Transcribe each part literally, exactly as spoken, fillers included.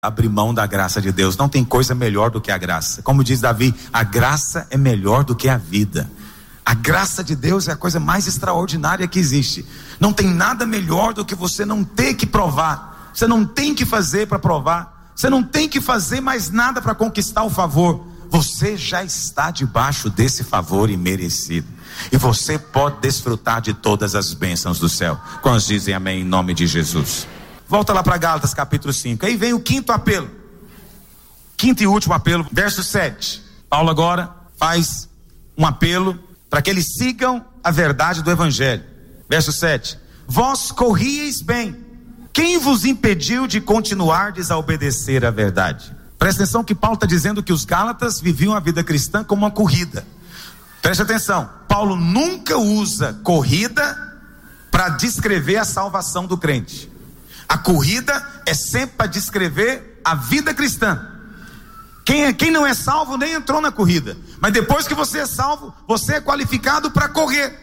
abrir mão da graça de Deus. Não tem coisa melhor do que a graça. Como diz Davi, a graça é melhor do que a vida. A graça de Deus é a coisa mais extraordinária que existe. Não tem nada melhor do que você não ter que provar. Você não tem que fazer para provar. Você não tem que fazer mais nada para conquistar o favor. Você já está debaixo desse favor imerecido. E você pode desfrutar de todas as bênçãos do céu. Quantos dizem amém em nome de Jesus? Volta lá para Gálatas capítulo cinco. Aí vem o quinto apelo. Quinto e último apelo, verso sete. Paulo agora faz um apelo para que eles sigam a verdade do evangelho. Verso sete. Vós corrieis bem. Quem vos impediu de continuardes a obedecer à verdade? Presta atenção que Paulo está dizendo que os Gálatas viviam a vida cristã como uma corrida. Preste atenção. Paulo nunca usa corrida para descrever a salvação do crente. A corrida é sempre para descrever a vida cristã. Quem, é, quem não é salvo nem entrou na corrida. Mas depois que você é salvo, você é qualificado para correr.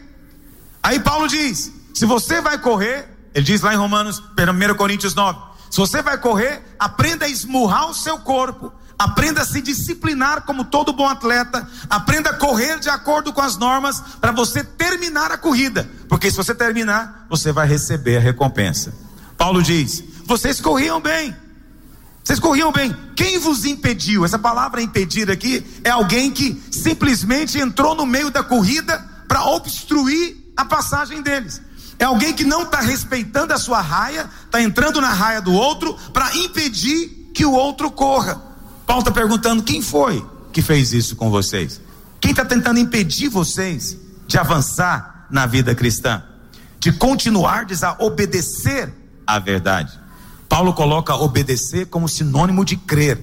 Aí Paulo diz, se você vai correr, ele diz lá em Romanos, primeira Coríntios nove, se você vai correr, aprenda a esmurrar o seu corpo, aprenda a se disciplinar como todo bom atleta, aprenda a correr de acordo com as normas, para você terminar a corrida, porque se você terminar, você vai receber a recompensa. Paulo diz, vocês corriam bem, vocês corriam bem, quem vos impediu? Essa palavra impedir aqui, é alguém que simplesmente entrou no meio da corrida, para obstruir a passagem deles, é alguém que não está respeitando a sua raia, está entrando na raia do outro, para impedir que o outro corra. Paulo está perguntando, quem foi que fez isso com vocês? Quem está tentando impedir vocês de avançar na vida cristã? De continuardes a obedecer à verdade? Paulo coloca obedecer como sinônimo de crer.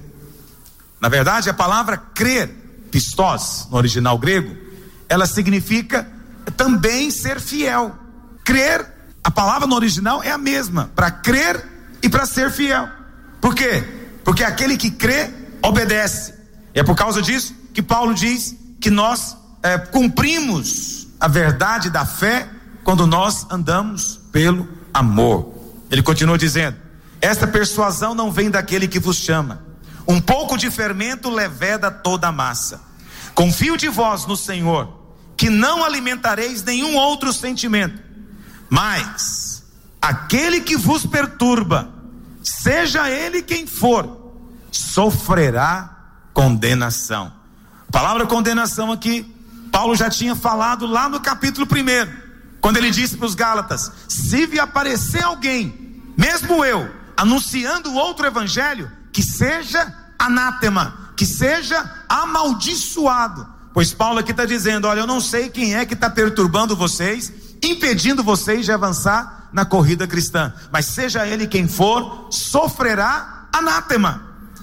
Na verdade, a palavra crer, pistos, no original grego, ela significa também ser fiel. Crer, a palavra no original é a mesma, para crer e para ser fiel. Por quê? Porque aquele que crê, obedece. E é por causa disso que Paulo diz que nós é, cumprimos a verdade da fé quando nós andamos pelo amor. Ele continua dizendo, esta persuasão não vem daquele que vos chama. Um pouco de fermento leveda toda a massa. Confio de vós no Senhor, que não alimentareis nenhum outro sentimento, mas aquele que vos perturba, seja ele quem for, sofrerá condenação. A palavra condenação aqui, Paulo já tinha falado lá no capítulo primeiro, quando ele disse para os Gálatas, se vi aparecer alguém, mesmo eu, anunciando outro evangelho, que seja anátema, que seja amaldiçoado. Pois Paulo aqui está dizendo, olha, eu não sei quem é que está perturbando vocês, impedindo vocês de avançar na corrida cristã, mas seja ele quem for, sofrerá anátema,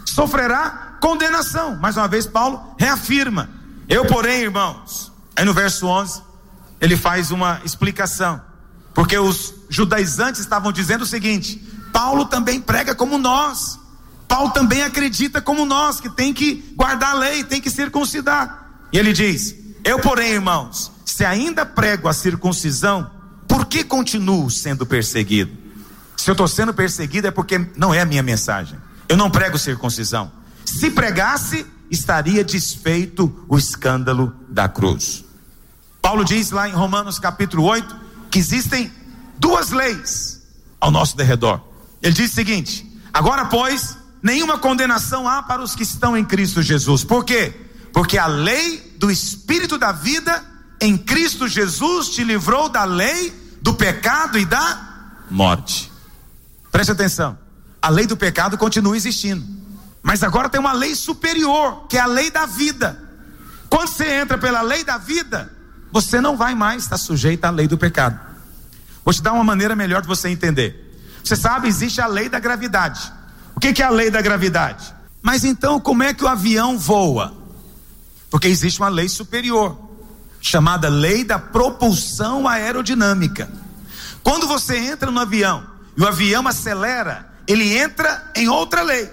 sofrerá condenação. Mais uma vez Paulo reafirma, eu porém, irmãos, aí no verso onze, ele faz uma explicação, porque os judaizantes estavam dizendo o seguinte, Paulo também prega como nós, Paulo também acredita como nós, que tem que guardar a lei, tem que circuncidar, e ele diz, eu porém, irmãos, se ainda prego a circuncisão, por que continuo sendo perseguido? Se eu estou sendo perseguido é porque não é a minha mensagem, eu não prego circuncisão. Se pregasse, estaria desfeito o escândalo da cruz. Paulo diz lá em Romanos capítulo oito, que existem duas leis ao nosso derredor. Ele diz o seguinte, agora pois, nenhuma condenação há para os que estão em Cristo Jesus. Por quê? Porque a lei do Espírito da vida em Cristo Jesus te livrou da lei, do pecado e da morte. Preste atenção, a lei do pecado continua existindo, mas agora tem uma lei superior, que é a lei da vida. Quando você entra pela lei da vida, você não vai mais estar sujeito à lei do pecado. Vou te dar uma maneira melhor de você entender. Você sabe, existe a lei da gravidade. O que é a lei da gravidade? Mas então como é que o avião voa? Porque existe uma lei superior, chamada lei da propulsão aerodinâmica. Quando você entra no avião e o avião acelera, ele entra em outra lei.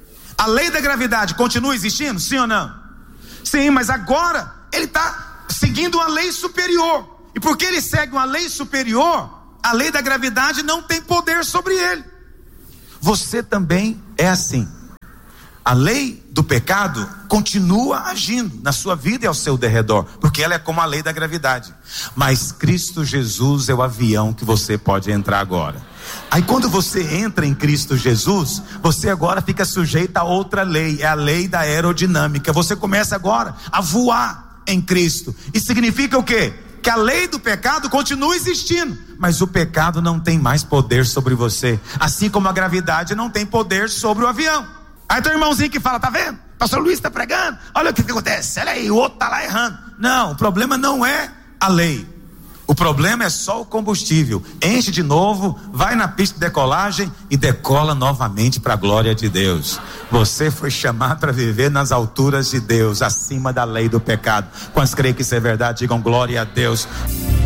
A lei da gravidade continua existindo? Sim ou não? Sim, mas agora ele está seguindo uma lei superior. E porque ele segue uma lei superior, a lei da gravidade não tem poder sobre ele. Você também é assim. A lei do pecado continua agindo na sua vida e ao seu derredor, porque ela é como a lei da gravidade. Mas Cristo Jesus é o avião que você pode entrar agora. Aí quando você entra em Cristo Jesus, você agora fica sujeito a outra lei, é a lei da aerodinâmica. Você começa agora a voar em Cristo. Isso significa o quê? Que a lei do pecado continua existindo, mas o pecado não tem mais poder sobre você, assim como a gravidade não tem poder sobre o avião. Aí tem um irmãozinho que fala, tá vendo? Pastor Luiz está pregando, olha o que, que acontece, olha aí, o outro está lá errando. Não, o problema não é a lei, o problema é só o combustível. Enche de novo, vai na pista de decolagem e decola novamente para a glória de Deus. Você foi chamado para viver nas alturas de Deus, acima da lei do pecado. Quantos creem que isso é verdade? Digam glória a Deus.